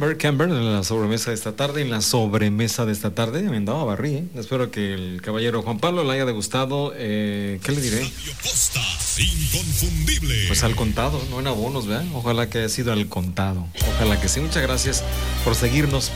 Camber, en la sobremesa de esta tarde. Me andaba barrí, Espero que el caballero Juan Pablo le haya degustado. ¿Qué le diré? Costa, inconfundible. Pues al contado, no en abonos, ¿verdad? Ojalá que haya sido al contado. Ojalá que sí. Muchas gracias por seguirnos.